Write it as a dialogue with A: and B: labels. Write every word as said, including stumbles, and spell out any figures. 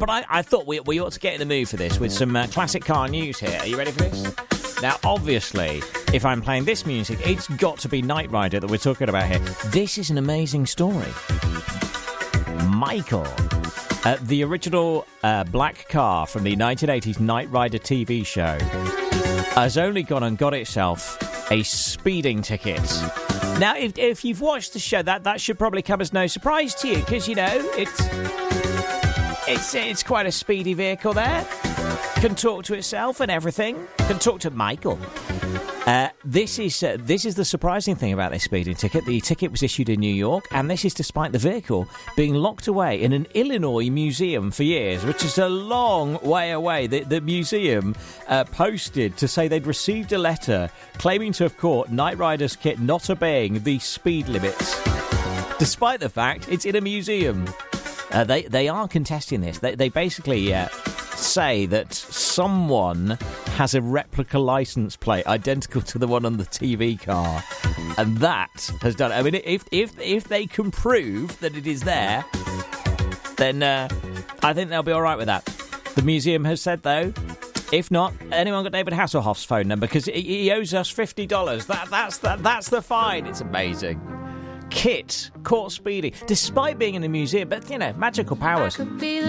A: but I, I thought we, we ought to get in the mood for this with some uh, classic car news here. Are you ready for this? Now, obviously, if I'm playing this music, it's got to be Knight Rider that we're talking about here. This is an amazing story. Michael, uh, the original uh, black car from the nineteen eighties Knight Rider T V show, has only gone and got itself a speeding ticket. Now, if, if you've watched the show, that, that should probably come as no surprise to you, because, you know, it's, it's, it's quite a speedy vehicle there. Can talk to itself and everything. Can talk to Michael. Uh, this is uh, this is the surprising thing about this speeding ticket. The ticket was issued in New York, and this is despite the vehicle being locked away in an Illinois museum for years, which is a long way away. The, the museum uh, posted to say they'd received a letter claiming to have caught Knight Rider's kit not obeying the speed limits, despite the fact it's in a museum. Uh, they they are contesting this. They, they basically uh, say that someone has a replica license plate identical to the one on the T V car, and that has done it. I mean, if if if they can prove that it is there, then uh, I think they'll be all right with that. The museum has said, though, if not, anyone got David Hasselhoff's phone number, because he owes us fifty dollars. That that's that that's the fine. It's amazing. Kit caught speeding despite being in a museum, but you know, magical powers.